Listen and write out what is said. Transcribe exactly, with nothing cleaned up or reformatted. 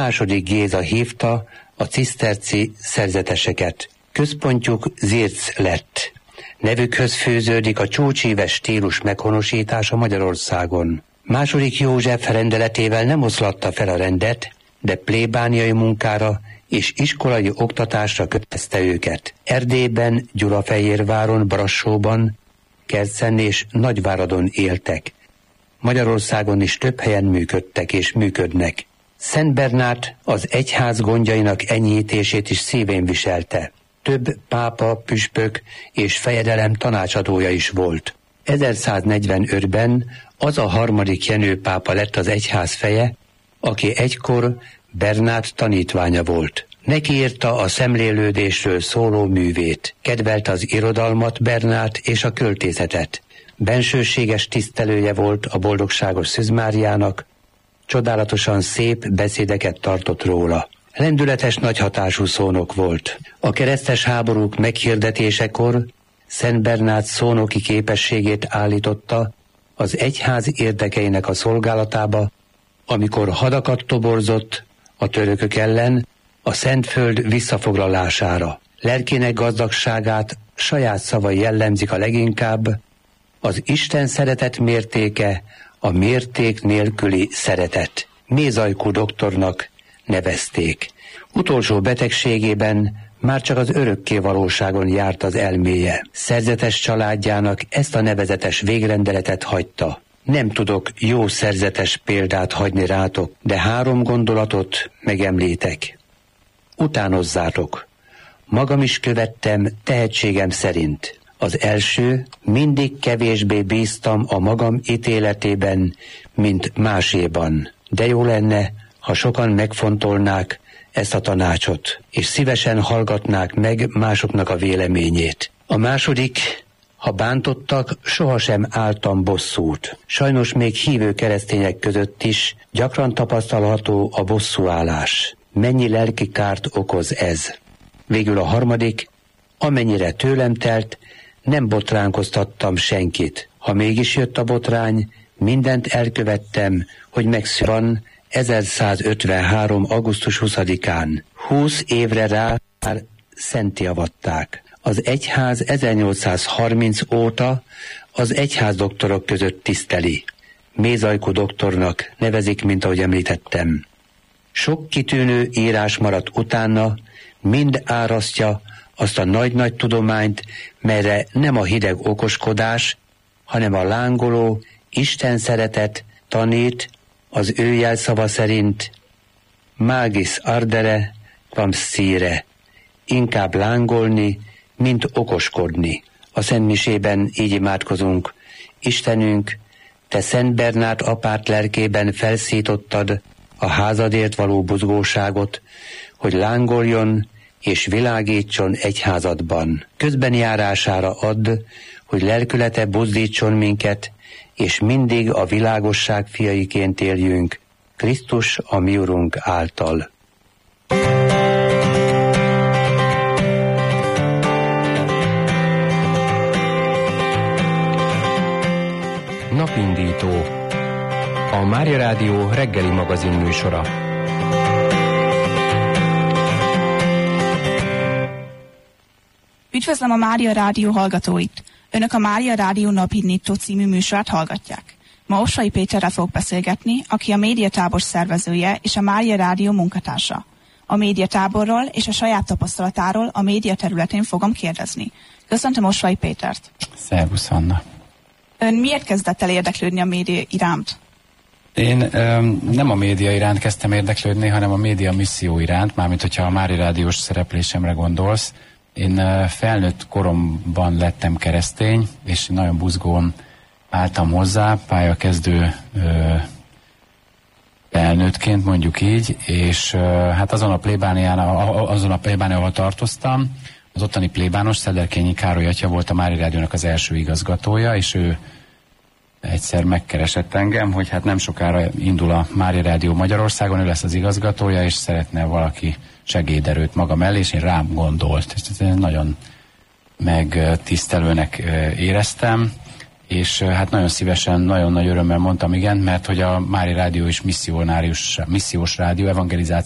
második Géza hívta a ciszterci szerzeteseket. Központjuk Zirc lett. Nevükhöz fűződik a csúcsíves stílus meghonosítása Magyarországon. Második József rendeletével nem oszlatta fel a rendet, de plébániai munkára és iskolai oktatásra kötelezte őket. Erdélyben, Gyulafehérváron, Brassóban, Kercen és Nagyváradon éltek. Magyarországon is több helyen működtek és működnek. Szent Bernát az egyház gondjainak enyhítését is szívén viselte. Több pápa, püspök és fejedelem tanácsadója is volt. ezerszáznegyvenötben az a harmadik Jenő pápa lett az egyház feje, aki egykor Bernát tanítványa volt. Neki írta a szemlélődésről szóló művét. Kedvelte az irodalmat, Bernát és a költészetet. Bensőséges tisztelője volt a boldogságos Szűz Máriának, csodálatosan szép beszédeket tartott róla. Lendületes nagy hatású szónok volt. A keresztes háborúk meghirdetésekor Szent Bernát szónoki képességét állította az egyház érdekeinek a szolgálatába, amikor hadakat toborzott a törökök ellen a Szentföld visszafoglalására. Lelkének gazdagságát saját szavai jellemzik a leginkább: az Isten szeretet mértéke a mérték nélküli szeretet. Mézajkú doktornak nevezték. Utolsó betegségében már csak az örökké valóságon járt az elméje. Szerzetes családjának ezt a nevezetes végrendeletet hagyta. Nem tudok jó szerzetes példát hagyni rátok, de három gondolatot megemlítek. Utánozzátok. Magam is követtem tehetségem szerint. Az első, mindig kevésbé bíztam a magam ítéletében, mint máséban. De jó lenne, ha sokan megfontolnák ezt a tanácsot, és szívesen hallgatnák meg másoknak a véleményét. A második, ha bántottak, sohasem álltam bosszút. Sajnos még hívő keresztények között is gyakran tapasztalható a bosszúállás. Mennyi lelki kárt okoz ez? Végül a harmadik, amennyire tőlem telt, nem botránkoztattam senkit. Ha mégis jött a botrány, mindent elkövettem, hogy megszűnjön ezerszázötvenhárom. augusztus huszadikán. Húsz évre rá már szenttiavatták. Az egyház ezernyolcszázharminc óta az egyházdoktorok között tiszteli. Mézajkú doktornak nevezik, mint ahogy említettem. Sok kitűnő írás maradt utána, mind árasztja azt a nagy-nagy tudományt, melyre nem a hideg okoskodás, hanem a lángoló Isten szeretet tanít, az ő jelszava szerint magis ardere quam scire, inkább lángolni, mint okoskodni. A szentmisében így imádkozunk: Istenünk, te Szent Bernát apát lelkében felszítottad a házadért való buzgóságot, hogy lángoljon és világítson egyházadban. Közbenjárására add, hogy lelkülete buzdítson minket, és mindig a világosság fiaiként éljünk, Krisztus a mi Urunk által. Napindító, a Mária Rádió reggeli magazin műsora. Üdvözlöm a Mária Rádió hallgatóit! Önök a Mária Rádió Napindító című műsorát hallgatják. Ma Ossai Péterrel fogok beszélgetni, aki a médiatábor szervezője és a Mária Rádió munkatársa. A médiatáborról és a saját tapasztalatáról a média területén fogom kérdezni. Köszöntöm Ossai Pétert! Szervusz, Anna! Ön miért kezdett el érdeklődni a média iránt? Én öm, nem a média iránt kezdtem érdeklődni, hanem a média misszió iránt, mármint hogyha a Mária Rádiós szereplésemre gondolsz. Én felnőtt koromban lettem keresztény, és nagyon buzgón álltam hozzá, pályakezdő ö, felnőttként, mondjuk így, és ö, hát azon a plébánián, azon a plébánián, ahol tartoztam, az ottani plébános, Szederkényi Károly atya volt a Mária Rádiónak az első igazgatója, és ő egyszer megkeresett engem, hogy hát nem sokára indul a Mária Rádió Magyarországon, ő lesz az igazgatója, és szeretne valaki segéderőt maga mellé, és én rám gondolt. És ezt nagyon megtisztelőnek éreztem, és hát nagyon szívesen, nagyon nagy örömmel mondtam igen, mert hogy a Mária Rádió is misszionárius, missziós rádió, evangelizáció